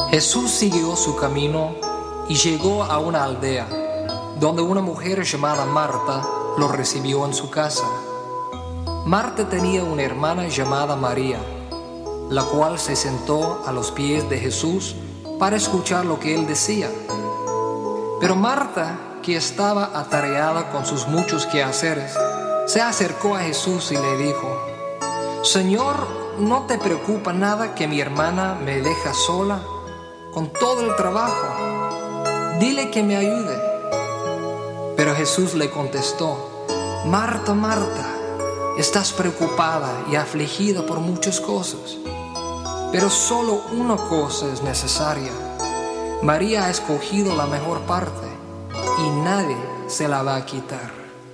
Jesús siguió su camino y llegó a una aldea, donde una mujer llamada Marta lo recibió en su casa. Marta tenía una hermana llamada María, la cual se sentó a los pies de Jesús para escuchar lo que él decía. Pero Marta, que estaba atareada con sus muchos quehaceres, se acercó a Jesús y le dijo: Señor, ¿no te preocupa nada que mi hermana me deja sola con todo el trabajo? Dile que me ayude. Pero Jesús le contestó: Marta, Marta, estás preocupada y afligida por muchas cosas, pero solo una cosa es necesaria. María ha escogido la mejor parte y nadie se la va a quitar.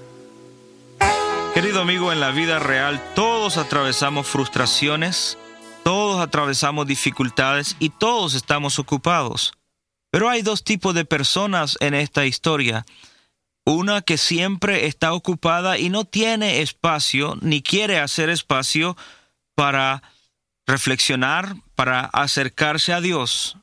Querido amigo, en la vida real todos atravesamos frustraciones, todos atravesamos dificultades y todos estamos ocupados. Pero hay dos tipos de personas en esta historia. Una que siempre está ocupada y no tiene espacio ni quiere hacer espacio para reflexionar, para acercarse a Dios.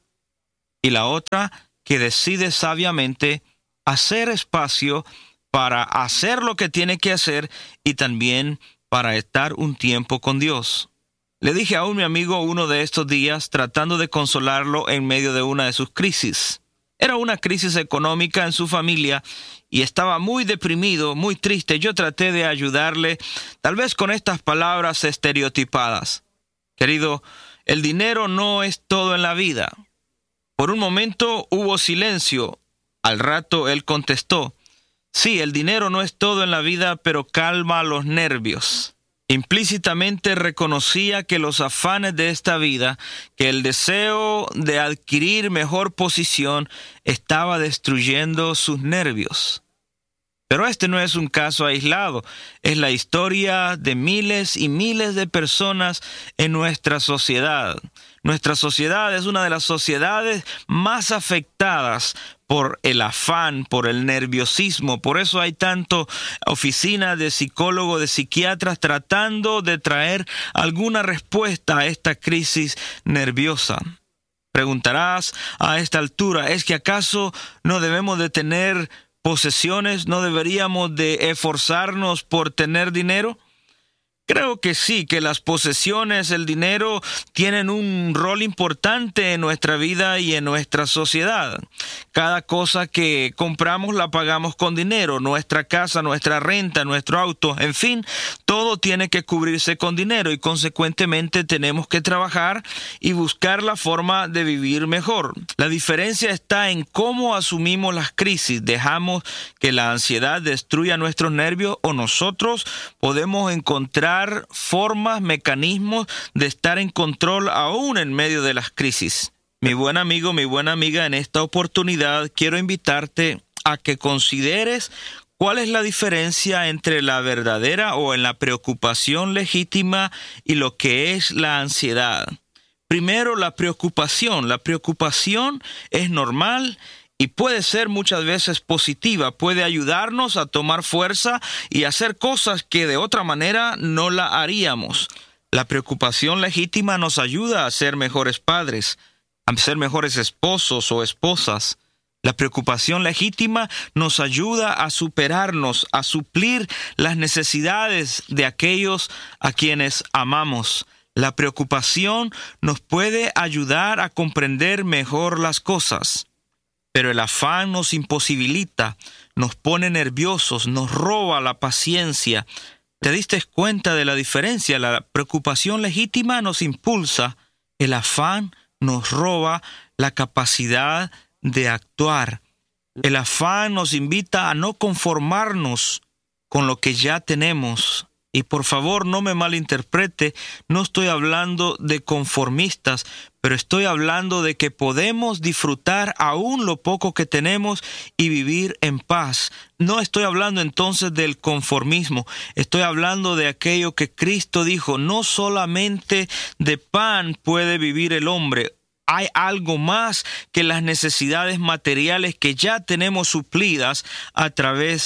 Y la otra que decide sabiamente hacer espacio para hacer lo que tiene que hacer y también para estar un tiempo con Dios. Le dije a mi amigo uno de estos días, tratando de consolarlo en medio de una de sus crisis. Era una crisis económica en su familia y estaba muy deprimido, muy triste. Yo traté de ayudarle, tal vez con estas palabras estereotipadas. Querido, el dinero no es todo en la vida. Por un momento hubo silencio. Al rato él contestó: sí, el dinero no es todo en la vida, pero calma los nervios. Implícitamente reconocía que los afanes de esta vida, que el deseo de adquirir mejor posición estaba destruyendo sus nervios. Pero este no es un caso aislado, es la historia de miles y miles de personas en nuestra sociedad. Nuestra sociedad es una de las sociedades más afectadas por el afán, por el nerviosismo. Por eso hay tanto oficinas de psicólogos, de psiquiatras tratando de traer alguna respuesta a esta crisis nerviosa. Preguntarás a esta altura, ¿es que acaso no debemos de tener posesiones? ¿No deberíamos de esforzarnos por tener dinero? Creo que sí, que las posesiones, el dinero, tienen un rol importante en nuestra vida y en nuestra sociedad. Cada cosa que compramos la pagamos con dinero, nuestra casa, nuestra renta, nuestro auto, en fin, todo tiene que cubrirse con dinero y consecuentemente tenemos que trabajar y buscar la forma de vivir mejor. La diferencia está en cómo asumimos las crisis. ¿Dejamos que la ansiedad destruya nuestros nervios o nosotros podemos encontrar formas, mecanismos de estar en control aún en medio de las crisis? Mi buen amigo, mi buena amiga, en esta oportunidad quiero invitarte a que consideres cuál es la diferencia entre la verdadera o en la preocupación legítima y lo que es la ansiedad. Primero, la preocupación. La preocupación es normal y puede ser muchas veces positiva, puede ayudarnos a tomar fuerza y hacer cosas que de otra manera no la haríamos. La preocupación legítima nos ayuda a ser mejores padres, a ser mejores esposos o esposas. La preocupación legítima nos ayuda a superarnos, a suplir las necesidades de aquellos a quienes amamos. La preocupación nos puede ayudar a comprender mejor las cosas. Pero el afán nos imposibilita, nos pone nerviosos, nos roba la paciencia. ¿Te diste cuenta de la diferencia? La preocupación legítima nos impulsa, el afán nos roba la capacidad de actuar. El afán nos invita a no conformarnos con lo que ya tenemos. Y por favor, no me malinterprete, no estoy hablando de conformistas, pero estoy hablando de que podemos disfrutar aún lo poco que tenemos y vivir en paz. No estoy hablando entonces del conformismo, estoy hablando de aquello que Cristo dijo: no solamente de pan puede vivir el hombre. Hay algo más que las necesidades materiales que ya tenemos suplidas a través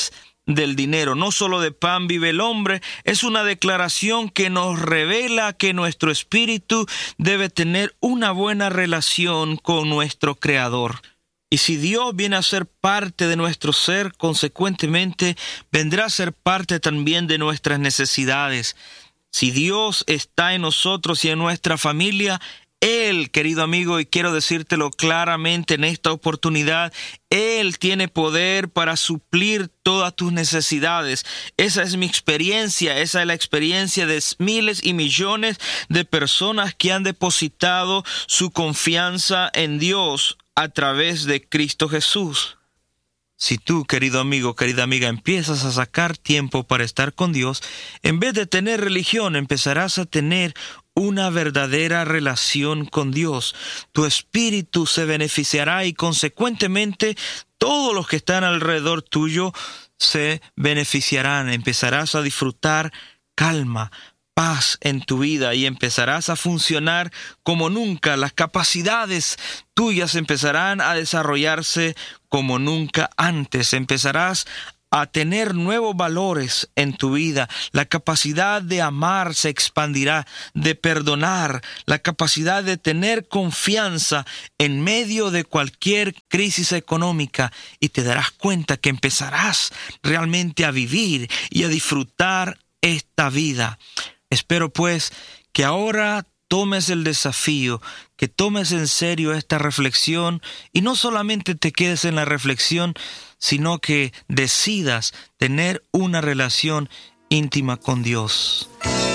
del dinero. No solo de pan vive el hombre, es una declaración que nos revela que nuestro espíritu debe tener una buena relación con nuestro Creador. Y si Dios viene a ser parte de nuestro ser, consecuentemente vendrá a ser parte también de nuestras necesidades. Si Dios está en nosotros y en nuestra familia, Él, querido amigo, y quiero decírtelo claramente en esta oportunidad, Él tiene poder para suplir todas tus necesidades. Esa es mi experiencia, esa es la experiencia de miles y millones de personas que han depositado su confianza en Dios a través de Cristo Jesús. Si tú, querido amigo, querida amiga, empiezas a sacar tiempo para estar con Dios, en vez de tener religión, empezarás a tener una verdadera relación con Dios. Tu espíritu se beneficiará y consecuentemente todos los que están alrededor tuyo se beneficiarán. Empezarás a disfrutar calma, paz en tu vida y empezarás a funcionar como nunca. Las capacidades tuyas empezarán a desarrollarse como nunca antes. Empezarás a tener nuevos valores en tu vida. La capacidad de amar se expandirá, de perdonar, la capacidad de tener confianza en medio de cualquier crisis económica, y te darás cuenta que empezarás realmente a vivir y a disfrutar esta vida. Espero pues que ahora tomes el desafío, que tomes en serio esta reflexión y no solamente te quedes en la reflexión, sino que decidas tener una relación íntima con Dios.